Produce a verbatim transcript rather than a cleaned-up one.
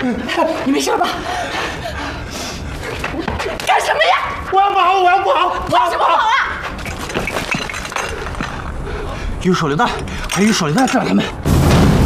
你没事吧？干什么呀？ 我要跑，我要跑， 跑什么跑啊？ 用手榴弹，还用手榴弹炸他们。